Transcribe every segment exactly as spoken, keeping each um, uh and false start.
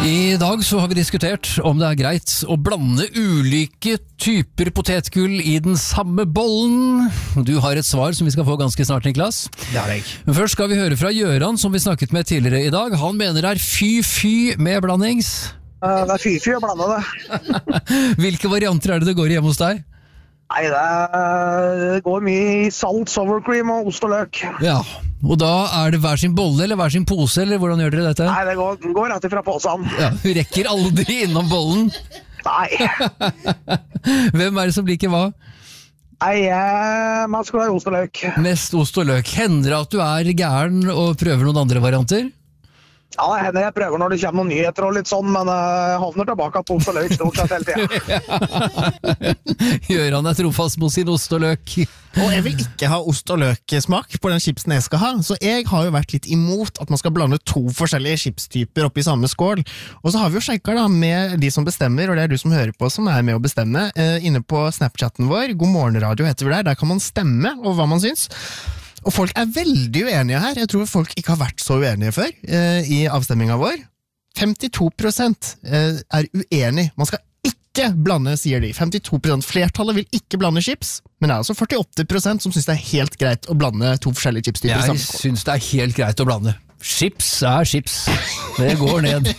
I dag så har vi diskutert om det er greit å blande ulike typer potetgull i den samme bollen. Du har et svar som vi skal få ganske snart, Niklas. Det har jeg. Men først skal vi høre fra Gjøran, som vi snakket med tidligere i dag. Han mener det er fy-fy med blandings. Uh, det er fy-fy å blande det. Hvilke varianter er det det går i hjemme hos deg? Nei, det, er, det går mye i salt, sour cream og ost og løk. Ja, og da er det hver sin bolle eller hver sin pose, eller hvordan gjør dere dette? Nei, det går, går rett ifra posen. Ja, vi rekker aldri innom bollen. Nei. Hvem er det som liker hva? Nei, jeg, man skal ha ost og løk. Mest ost og løk. Hender det at du er gæren og prøver noen andre varianter? Ja, det hender jeg prøver når det kommer noen nyheter og litt sånn, men jeg havner tilbake på ost og løk stort sett hele tiden. Gjøran er trofast mot sin ost og løk. Og jeg vil ikke ha ost og løk-smak på den chipsen jeg skal ha, så jeg har jo vært litt imot at man skal blande to forskjellige chipstyper oppi samme skål. Og så har vi jo sjekket da med de som bestemmer, og det er du som hører på som er med å bestemme, eh, inne på Snapchatten vår, God morgen radio heter vi der, der kan man stemme over hva man syns. Og folk er veldig uenige her. Jeg tror folk ikke har vært så uenige før eh, i avstemminga vår. femtito prosent eh, er uenig. Man skal ikke blande, sier de. femtito prosent flertallet vil ikke blande chips, men det er altså førtiåtte prosent som synes det er helt greit å blande to forskjellige chipstyper i samme Jeg skål. synes det er helt greit å blande. Chips er chips. Det går ned.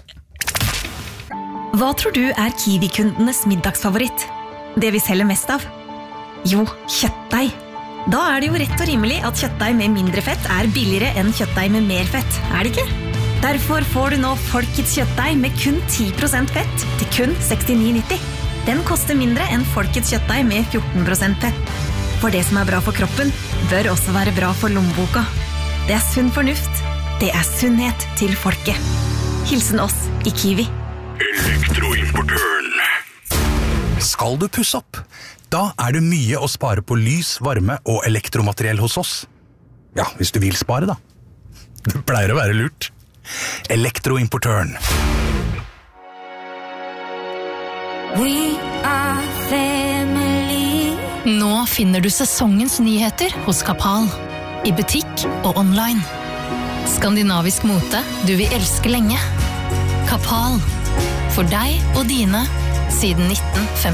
Hva tror du er Kiwi-kundenes middagsfavoritt? Det vi selger mest av? Jo, kjøttdeig. Da er det jo rett og rimelig at kjøttdeig med mindre fett er billigere enn kjøttdeig med mer fett, er det ikke? Derfor får du nå Folkets kjøttdeig med kun ti prosent fett til kun sekstini nitti. Den koster mindre enn Folkets kjøttdeig med fjorten prosent fett. For det som er bra for kroppen, bør også være bra for lommeboka. Det er sunn fornuft. Det er sunnhet til folket. Hilsen oss i Kiwi. Elektroimportøren. Skal du pusse opp? Da er det mye å spare på lys, varme og elektromateriell hos oss. Ja, hvis du vil spare da. Det pleier å være lurt. Elektroimportøren. We are family. Nå finner du sesongens nyheter hos Kapal. I butikk og online. Skandinavisk mote du vil elske lenge. Kapal. For deg og dine siden nitten femti.